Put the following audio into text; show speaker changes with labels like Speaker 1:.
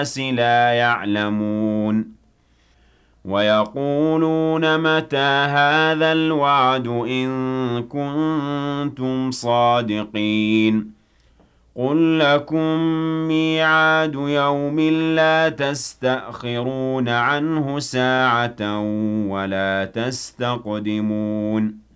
Speaker 1: النَّاسِ لَا يَعْلَمُونَ وَيَقُولُونَ مَتَىٰ هَٰذَا الْوَعْدُ إِن كُنتُمْ صَادِقِينَ قُل لَّكُم مِّيعَادُ يَوْمٍ لَّا تَسْتَأْخِرُونَ عَنْهُ سَاعَةً وَلَا تَسْتَقْدِمُونَ